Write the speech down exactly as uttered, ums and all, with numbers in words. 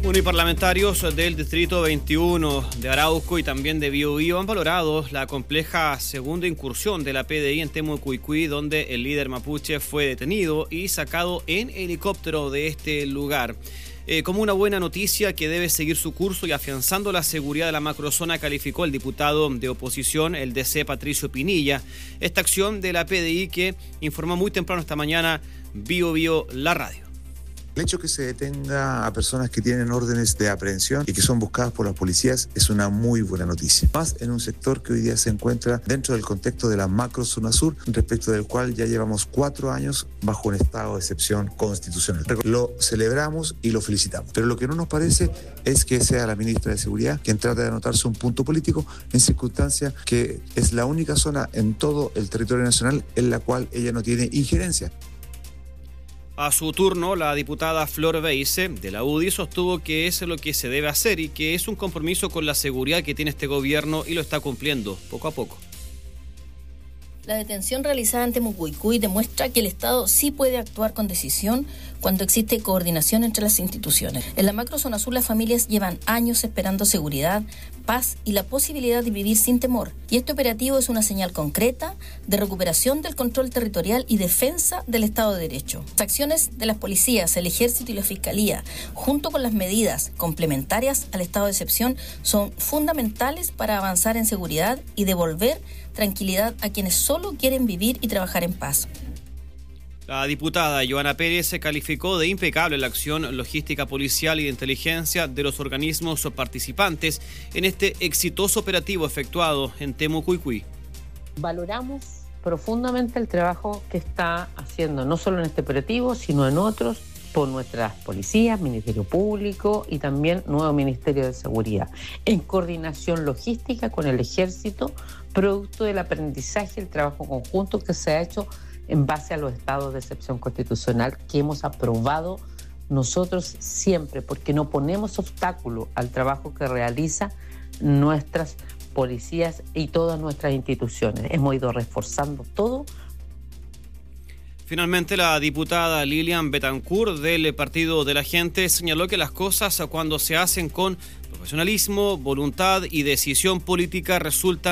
Uniparlamentarios del Distrito veintiuno de Arauco y también de Biobío han valorado la compleja segunda incursión de la P D I en Temucuicui, donde el líder mapuche fue detenido y sacado en helicóptero de este lugar. Eh, como una buena noticia que debe seguir su curso y afianzando la seguridad de la macrozona, calificó el diputado de oposición, el D C Patricio Pinilla, esta acción de la P D I que informó muy temprano esta mañana Biobío la radio. El hecho que se detenga a personas que tienen órdenes de aprehensión y que son buscadas por las policías es una muy buena noticia. Más en un sector que hoy día se encuentra dentro del contexto de la macrozona sur, respecto del cual ya llevamos cuatro años bajo un estado de excepción constitucional. Lo celebramos y lo felicitamos. Pero lo que no nos parece es que sea la ministra de Seguridad quien trate de anotarse un punto político en circunstancias que es la única zona en todo el territorio nacional en la cual ella no tiene injerencia. A su turno, la diputada Flor Beise, de la U D I, sostuvo que es lo que se debe hacer y que es un compromiso con la seguridad que tiene este gobierno y lo está cumpliendo poco a poco. La detención realizada en Temucuicui demuestra que el Estado sí puede actuar con decisión cuando existe coordinación entre las instituciones. En la macrozona sur, las familias llevan años esperando seguridad, paz y la posibilidad de vivir sin temor. Y este operativo es una señal concreta de recuperación del control territorial y defensa del Estado de Derecho. Las acciones de las policías, el ejército y la fiscalía, junto con las medidas complementarias al estado de excepción, son fundamentales para avanzar en seguridad y devolver tranquilidad a quienes solo quieren vivir y trabajar en paz. La diputada Joana Pérez calificó de impecable la acción logística policial y de inteligencia de los organismos participantes en este exitoso operativo efectuado en Temucuicui. Valoramos profundamente el trabajo que está haciendo, no solo en este operativo, sino en otros, por nuestras policías, Ministerio Público y también nuevo Ministerio de Seguridad, en coordinación logística con el Ejército, producto del aprendizaje y el trabajo conjunto que se ha hecho en base a los estados de excepción constitucional que hemos aprobado nosotros siempre, porque no ponemos obstáculo al trabajo que realizan nuestras policías y todas nuestras instituciones. Hemos ido reforzando todo. Finalmente, la diputada Lilian Betancourt del Partido de la Gente señaló que las cosas, cuando se hacen con profesionalismo, voluntad y decisión política, resultan